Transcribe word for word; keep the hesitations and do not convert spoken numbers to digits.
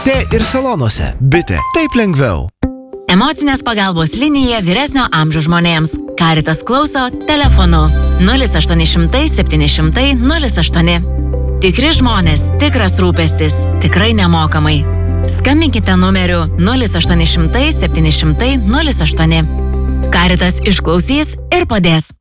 Te ir salonuose. Bitė. Taip lengviau. Emocinės pagalbos linija vyresnio amžiaus žmonėms. Caritas klauso telefonu nulis aštuoni šimtai septyni šimtai nulis aštuoni. Tikri žmonės, tikras rūpestis, tikrai nemokamai. Skambinkite numeriu nulis aštuoni šimtai septyni šimtai nulis aštuoni. Caritas išklausys ir padės.